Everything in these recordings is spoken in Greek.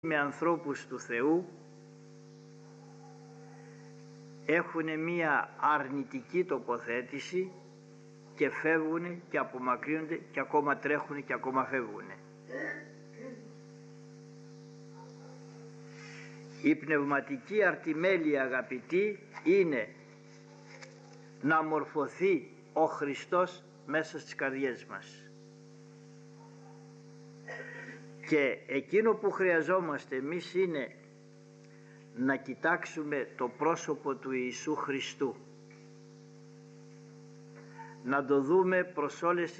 με ανθρώπους του Θεού έχουν μία αρνητική τοποθέτηση και φεύγουν και απομακρύνονται και ακόμα τρέχουν και ακόμα φεύγουν. Η πνευματική αρτιμέλεια, αγαπητοί, είναι να μορφωθεί ο Χριστός μέσα στις καρδιές μας. Και εκείνο που χρειαζόμαστε εμείς είναι να κοιτάξουμε το πρόσωπο του Ιησού Χριστού, να το δούμε προς όλες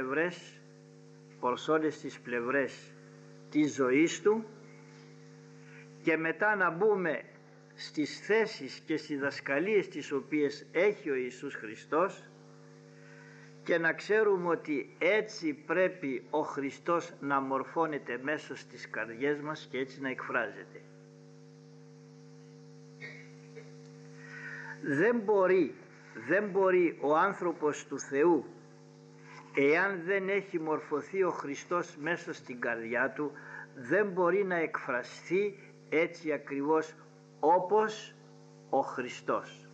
τις πλευρές της ζωής Του, και μετά να μπούμε στις θέσεις και στις διδασκαλίες τις οποίες έχει ο Ιησούς Χριστός και να ξέρουμε ότι έτσι πρέπει ο Χριστός να μορφώνεται μέσα στις καρδιές μας και έτσι να εκφράζεται. Δεν μπορεί ο άνθρωπος του Θεού, εάν δεν έχει μορφωθεί ο Χριστός μέσα στην καρδιά του, δεν μπορεί να εκφραστεί έτσι ακριβώς όπως ο Χριστός.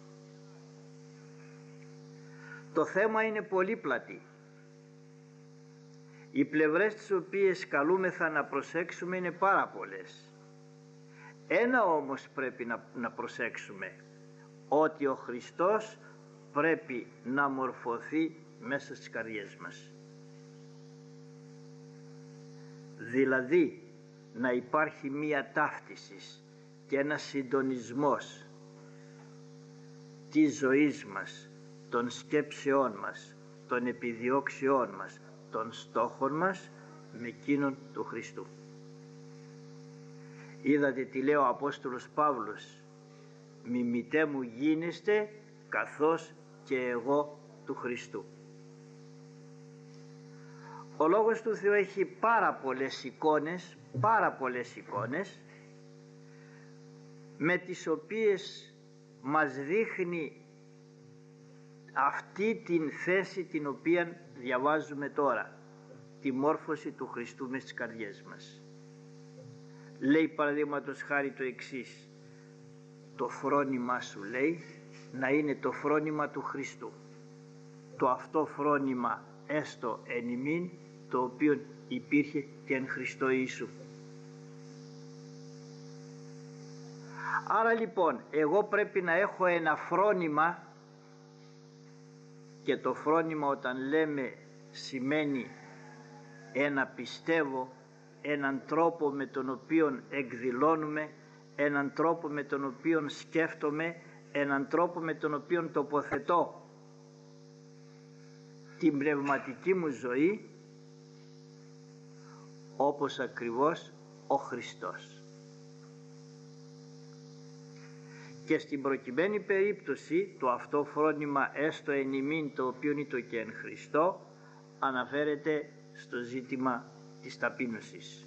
Το θέμα είναι πολύπλατη. Οι πλευρές τις οποίες καλούμεθα να προσέξουμε είναι πάρα πολλές. Ένα όμως πρέπει να προσέξουμε, ότι ο Χριστός πρέπει να μορφωθεί μέσα στις καρδιές μας. Δηλαδή να υπάρχει μία ταύτιση και ένας συντονισμός της ζωής μας, των σκέψεών μας, των επιδιώξεών μας, των στόχων μας με εκείνον του Χριστού. Είδατε τι λέει ο Απόστολος Παύλος: «Μιμητέ μου γίνεστε καθώς και εγώ του Χριστού». Ο Λόγος του Θεού έχει πάρα πολλές εικόνες με τις οποίες μας δείχνει αυτή την θέση την οποία διαβάζουμε τώρα, τη μόρφωση του Χριστού μες στις καρδιές μας. Λέει παραδείγματος χάρη το εξής: το φρόνημα σου, λέει, να είναι το φρόνημα του Χριστού. Το αυτό φρόνημα έστω εν ημίν, το οποίο υπήρχε και εν Χριστώ Ιησού. Άρα λοιπόν εγώ πρέπει να έχω ένα φρόνημα, και το φρόνημα όταν λέμε σημαίνει ένα πιστεύω, έναν τρόπο με τον οποίο εκδηλώνουμε, έναν τρόπο με τον οποίο σκέφτομαι, έναν τρόπο με τον οποίο τοποθετώ την πνευματική μου ζωή, όπως ακριβώς ο Χριστός. Και στην προκειμένη περίπτωση το αυτό φρόνημα έστω εν ημίν, το οποίο είναι το και εν Χριστώ, αναφέρεται στο ζήτημα της ταπείνωσης.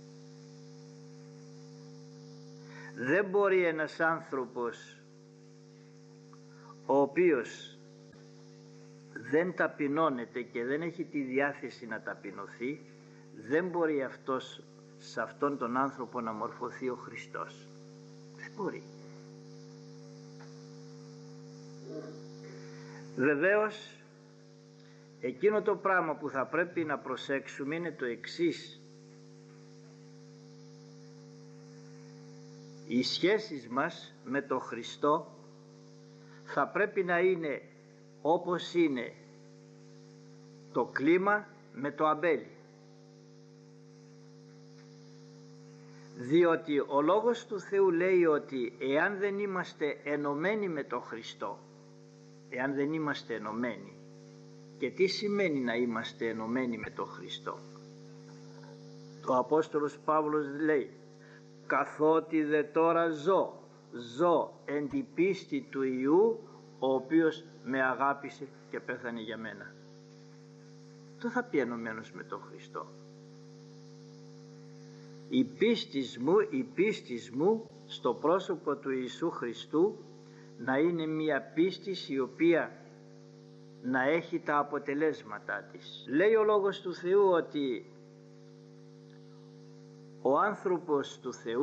Δεν μπορεί ένας άνθρωπος ο οποίος δεν ταπεινώνεται και δεν έχει τη διάθεση να ταπεινωθεί, δεν μπορεί σε αυτόν τον άνθρωπο να μορφωθεί ο Χριστός. Δεν μπορεί. Βεβαίως εκείνο το πράγμα που θα πρέπει να προσέξουμε είναι το εξής: οι σχέσεις μας με τον Χριστό θα πρέπει να είναι όπως είναι το κλίμα με το αμπέλι. Διότι ο Λόγος του Θεού λέει ότι εάν δεν είμαστε ενωμένοι με τον Χριστό, εάν δεν είμαστε ενωμένοι, και τι σημαίνει να είμαστε ενωμένοι με τον Χριστό? Ο Απόστολος Παύλος λέει: «Καθότι δε τώρα ζω εν τη πίστη του Υιού, ο οποίος με αγάπησε και πέθανε για μένα». Το θα πει ενωμένος με τον Χριστό. Η πίστη μου στο πρόσωπο του Ιησού Χριστού να είναι μια πίστη η οποία να έχει τα αποτελέσματά της. Λέει ο Λόγος του Θεού ότι ο άνθρωπος του Θεού